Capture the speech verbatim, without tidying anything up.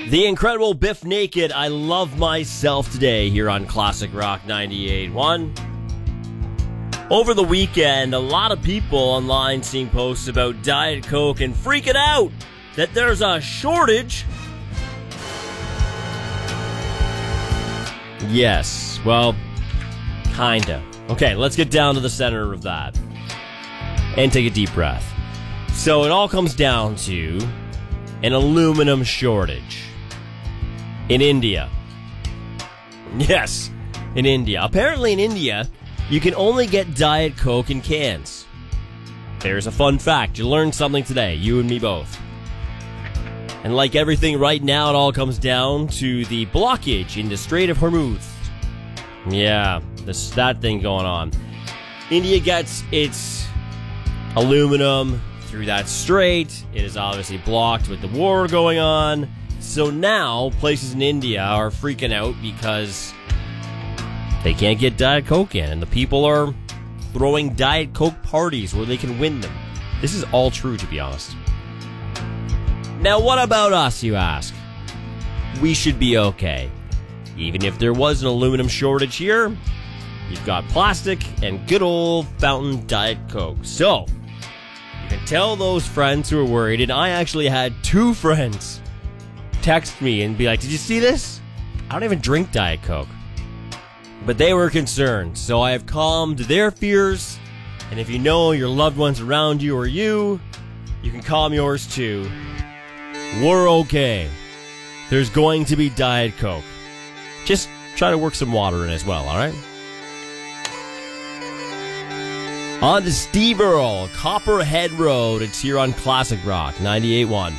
The incredible Biff Naked, I Love Myself Today, here on Classic Rock ninety-eight point one. Over the weekend, a lot of people online seeing posts about Diet Coke and freaking out that there's a shortage. Yes, well, kinda. Okay, let's get down to the center of that and take a deep breath. So it all comes down to an aluminum shortage in India. Yes, in India. Apparently in India, you can only get Diet Coke in cans. There's a fun fact. You learned something today, you and me both. And like everything right now, it all comes down to the blockage in the Strait of Hormuz. Yeah, this that thing going on. India gets its aluminum through that strait. It is obviously blocked with the war going on. So now, places in India are freaking out because they can't get Diet Coke in, and the people are throwing Diet Coke parties where they can win them. This is all true, to be honest. Now, what about us, you ask? We should be okay. Even if there was an aluminum shortage here, you've got plastic and good old fountain Diet Coke. So, you can tell those friends who are worried, and I actually had two friends text me and be like, did you see this? I don't even drink Diet Coke. But they were concerned, so I have calmed their fears, and if you know your loved ones around you or you, you can calm yours too. We're okay. There's going to be Diet Coke. Just try to work some water in as well, alright? On to Steve Earle, Copperhead Road. It's here on Classic Rock ninety-eight point one.